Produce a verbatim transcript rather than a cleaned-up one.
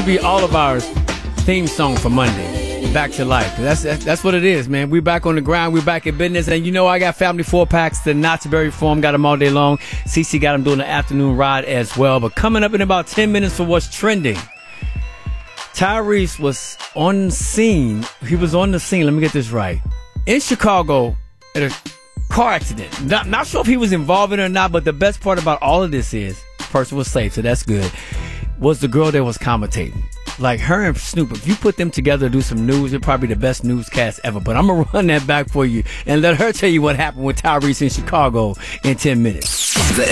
should be all of our theme song for Monday. Back to life. That's, that's that's what it is, man. We're back on the ground. We're back in business. And you know, I got family four packs. The Knott's Berry Farm got them all day long. Cece got them doing the afternoon ride as well. But coming up in about ten minutes for what's trending, Tyrese was on the scene. He was on the scene. Let me get this right. In Chicago at a car accident. Not, not sure if he was involved in it or not, but the best part about all of this is the person was safe, so that's good. Was the girl that was commentating. Like her and Snoop, if you put them together to do some news, it'd probably be the best newscast ever. But I'm going to run that back for you and let her tell you what happened with Tyrese in Chicago in ten minutes.